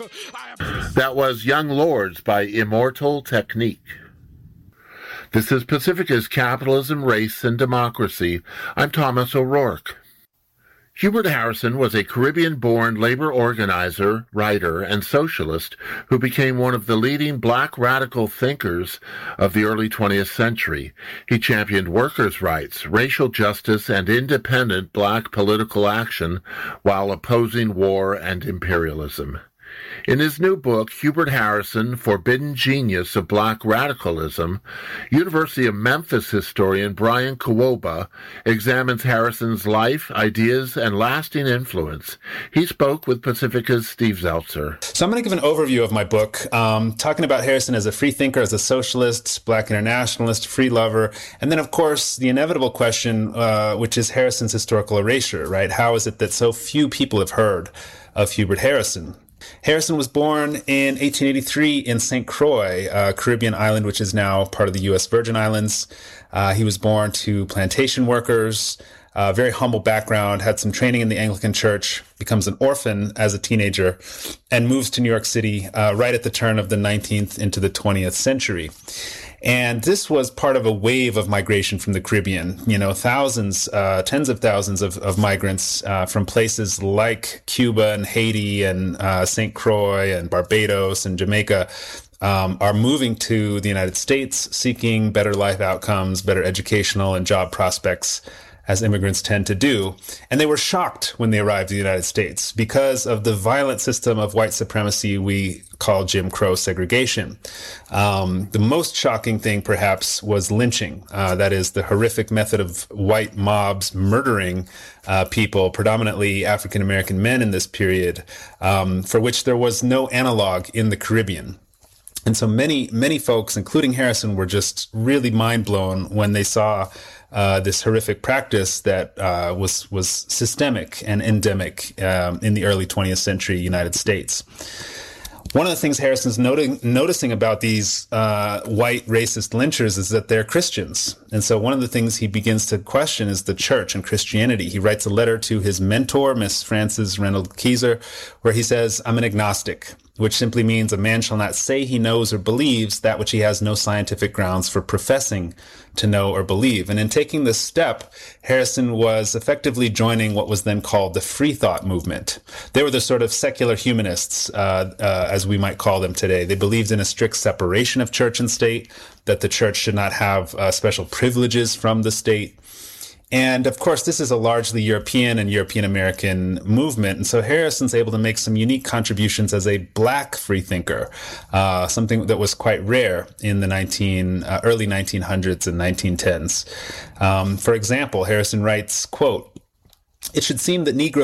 That was Young Lords by Immortal Technique. This is Pacifica's Capitalism, Race, and Democracy. I'm Thomas O'Rourke. Hubert Harrison was a Caribbean-born labor organizer, writer, and socialist who became one of the leading black radical thinkers of the early 20th century. He championed workers' rights, racial justice, and independent black political action while opposing war and imperialism. In his new book, Hubert Harrison, Forbidden Genius of Black Radicalism, University of Memphis historian Brian Kuoba examines Harrison's life, ideas, and lasting influence. He spoke with Pacifica's Steve Zeltzer. So I'm going to give an overview of my book, talking about Harrison as a free thinker, as a socialist, black internationalist, free lover, and then, of course, the inevitable question, which is Harrison's historical erasure, right? How is it that so few people have heard of Hubert Harrison? Harrison was born in 1883 in St. Croix, a Caribbean island, which is now part of the U.S. Virgin Islands. He was born to plantation workers, very humble background, had some training in the Anglican Church, becomes an orphan as a teenager, and moves to New York City right at the turn of the 19th into the 20th century. And this was part of a wave of migration from the Caribbean. You know, thousands, tens of thousands of migrants from places like Cuba and Haiti and St. Croix and Barbados and Jamaica are moving to the United States, seeking better life outcomes, better educational and job prospects, as immigrants tend to do. And they were shocked when they arrived in the United States because of the violent system of white supremacy we call Jim Crow segregation. The most shocking thing, perhaps, was lynching. That is the horrific method of white mobs murdering people, predominantly African-American men in this period, for which there was no analog in the Caribbean. And so many folks, including Harrison, were just really mind blown when they saw this horrific practice that was systemic and endemic in the early 20th century United States. One of the things Harrison's noticing about these white racist lynchers is that they're Christians. And so one of the things he begins to question is the church and Christianity. He writes a letter to his mentor, Miss Frances Reynolds Keyser, where he says, "I'm an agnostic," which simply means a man shall not say he knows or believes that which he has no scientific grounds for professing to know or believe. And in taking this step, Harrison was effectively joining what was then called the free thought movement. They were the sort of secular humanists, as we might call them today. They believed in a strict separation of church and state, that the church should not have special privileges from the state. And of course, this is a largely European and European-American movement. And so Harrison's able to make some unique contributions as a black freethinker, something that was quite rare in the early 1900s and 1910s. For example, Harrison writes, quote, "It should seem that Negroes